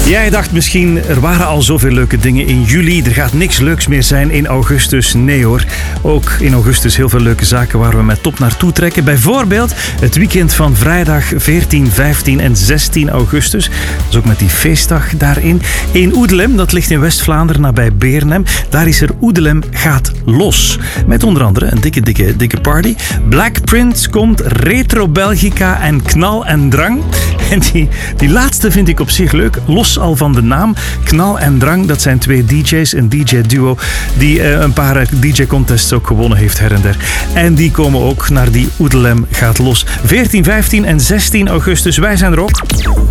Jij dacht misschien, er waren al zoveel leuke dingen in juli. Er gaat niks leuks meer zijn in augustus. Nee hoor. Ook in augustus heel veel leuke zaken waar we met top naartoe trekken. Bijvoorbeeld het weekend van vrijdag 14, 15 en 16 augustus. Dus ook met die feestdag daarin. In Oedelem, dat ligt in West-Vlaanderen nabij Beernem. Daar is er Oedelem gaat los. Met onder andere een dikke party. Black Prince komt, Retro Belgica en Knal en Drang. En die laatste vind ik op zich leuk. Los al van de naam. Knal en Drang, dat zijn twee DJ's. Een DJ-duo die een paar DJ-contests ook gewonnen heeft her en der. En die komen ook naar die Oedelem gaat los. 14, 15 en 16 augustus. Wij zijn er ook.